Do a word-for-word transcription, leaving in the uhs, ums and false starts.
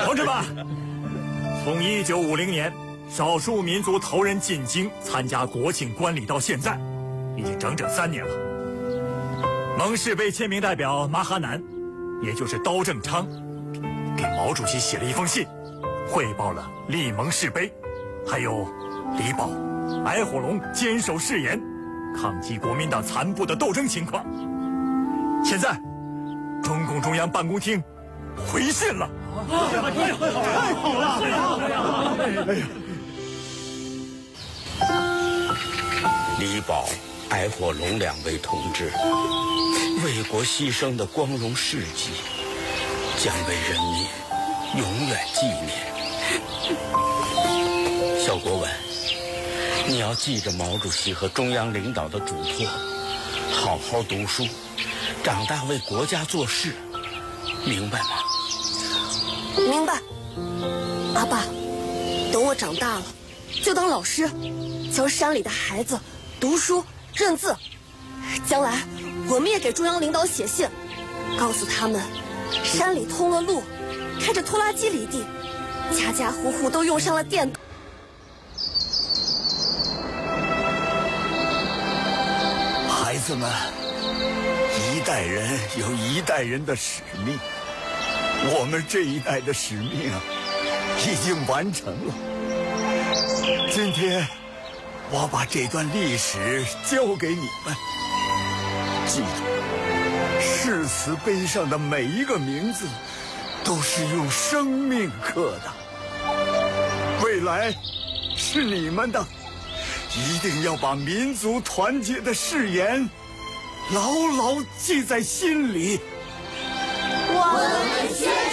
同志们，从一九五零年少数民族头人进京参加国庆观礼到现在，已经整整三年了。蒙氏杯签名代表马哈南，也就是刀正昌，给毛主席写了一封信，汇报了立蒙氏杯，还有李宝、矮火龙坚守誓言，抗击国民党残部的斗争情况。现在，中共中央办公厅回信了。太好了！哎呀， 李宝、矮火龙两位同志为国牺牲的光荣事迹，将为人民永远纪念。肖国文，你要记着毛主席和中央领导的嘱托，好好读书，长大为国家做事，明白吗？ 明白。阿爸，等我长大了，就当老师，教山里的孩子读书认字。将来我们也给中央领导写信，告诉他们，山里通了路，开着拖拉机犁地，家家户户都用上了电。 孩子们，一代人有一代人的使命，我们这一代的使命啊，已经完成了。今天，我把这段历史交给你们，记住，誓词碑上的每一个名字，都是用生命刻的。未来是你们的，一定要把民族团结的誓言牢牢记在心里。 我们宣